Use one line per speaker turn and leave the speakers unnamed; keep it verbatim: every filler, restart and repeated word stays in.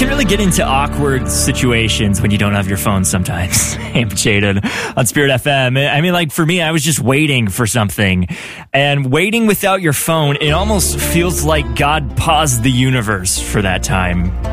can really get into awkward situations when you don't have your phone sometimes. Hey, Jaden on Spirit F M. I mean, like for me, I was just waiting for something. And waiting without your phone, it almost feels like God paused the universe for that time.